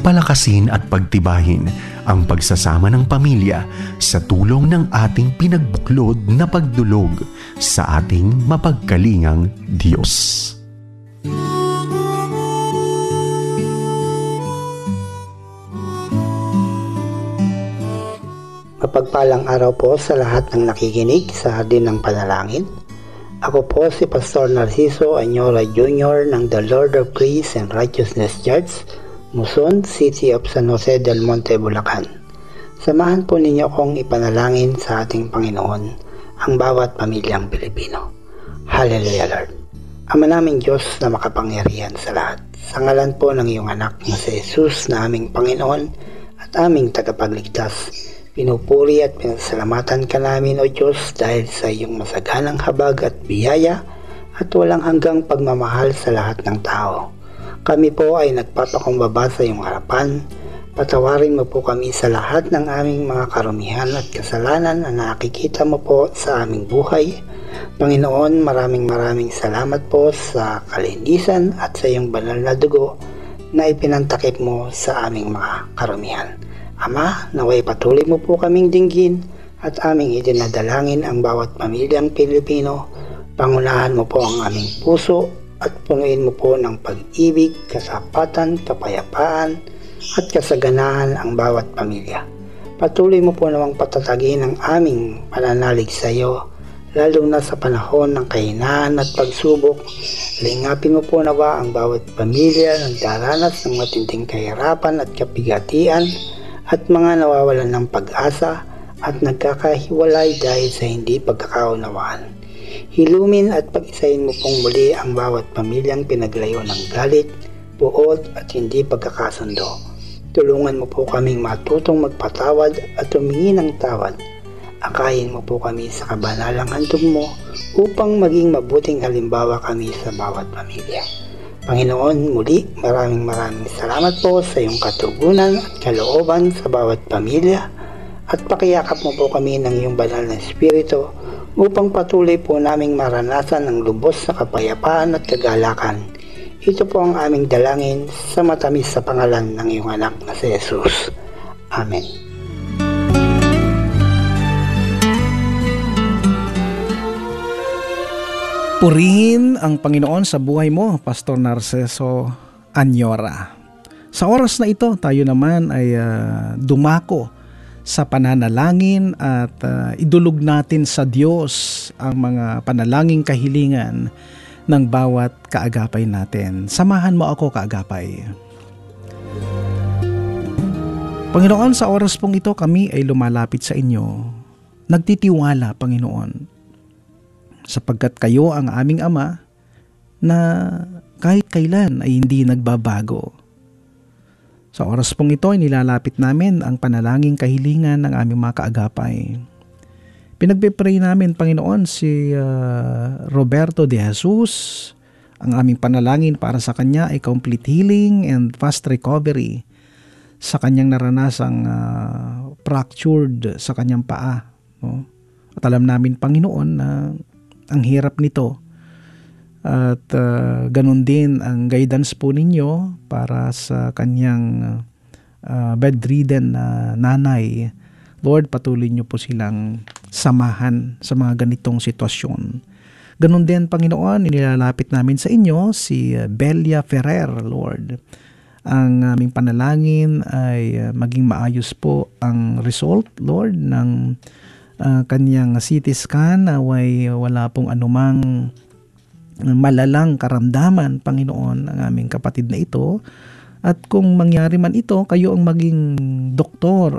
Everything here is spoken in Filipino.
palakasin at pagtibahin ang pagsasama ng pamilya sa tulong ng ating pinagbuklod na pagdulog sa ating mapagkalingang Diyos. Mapagpalang araw po sa lahat ng nakikinig sa Hardin ng Panalangin. Ako po si Pastor Narciso Anyora Jr. ng The Lord of Grace and Righteousness Church, Muson, City of San Jose del Monte, Bulacan. Samahan po ninyo akong ipanalangin sa ating Panginoon ang bawat pamilyang Pilipino. Hallelujah, Lord. Ama naming Diyos na makapangyarihan sa lahat, sa ngalan po ng iyong anak na si Jesus na aming Panginoon at aming tagapagligtas, pinupuri at pinasalamatan ka namin, O Diyos, dahil sa iyong masaganang habag at biyaya at walang hanggang pagmamahal sa lahat ng tao. Kami po ay nagpapakumbaba sa iyong harapan. Patawarin mo po kami sa lahat ng aming mga karumihan at kasalanan na nakikita mo po sa aming buhay. Panginoon, maraming salamat po sa kalinisan at sa iyong banal na dugo na ipinantakip mo sa aming mga karumihan. Ama, naway patuloy mo po kaming dinggin at aming idinadalangin ang bawat pamilyang Pilipino. Pangunahan mo po ang aming puso at punuin mo po ng pag-ibig, kasapatan, kapayapaan at kasaganahan ang bawat pamilya. Patuloy mo po namang patatagin ang aming pananalig sa iyo, lalo na sa panahon ng kahinaan at pagsubok. Lingapin mo po nawa ang bawat pamilya na daranas ng matinding kahirapan at kapigatian at mga nawawalan ng pag-asa at nagkakahiwalay dahil sa hindi pagkakaunawaan. Hilumin at pag-isahin mo pong muli ang bawat pamilyang pinaglayo ng galit, buot at hindi pagkakasundo. Tulungan mo po kaming matutong magpatawad at humingi ng tawad. Akayin mo po kami sa kabanalang handog mo upang maging mabuting halimbawa kami sa bawat pamilya. Panginoon, muli maraming salamat po sa iyong katugunan at kalooban sa bawat pamilya at pakiyakap mo po kami ng iyong banal na Espiritu upang patuloy po naming maranasan ang lubos na kapayapaan at kagalakan. Ito po ang aming dalangin sa matamis sa pangalan ng iyong anak na si Jesus. Amen. Purihin ang Panginoon sa buhay mo, Pastor Narciso Anyora. Sa oras na ito, tayo naman ay dumako sa pananalangin at idulog natin sa Diyos ang mga panalangin kahilingan ng bawat kaagapay natin. Samahan mo ako, kaagapay. Panginoon, sa oras pong ito kami ay lumalapit sa inyo. Nagtitiwala, Panginoon, sapagkat kayo ang aming Ama na kahit kailan ay hindi nagbabago. Sa oras pong ito ay nilalapit namin ang panalangin kahilingan ng aming mga kaagapay. Pinagpipray namin, Panginoon, si Roberto de Jesus. Ang aming panalangin para sa kanya ay complete healing and fast recovery sa kanyang naranasang fractured sa kanyang paa. No? At alam namin, Panginoon, na ang hirap nito at ganun din ang guidance po ninyo para sa kanyang bedridden na nanay. Lord, patuloy niyo po silang samahan sa mga ganitong sitwasyon. Ganun din, Panginoon, inilalapit namin sa inyo si Belia Ferrer, Lord. Ang aming panalangin ay maging maayos po ang result, Lord, ng kanyang CT scan, naway wala pong anumang malalang karamdaman, Panginoon, ang aming kapatid na ito. At kung mangyari man ito, kayo ang maging doktor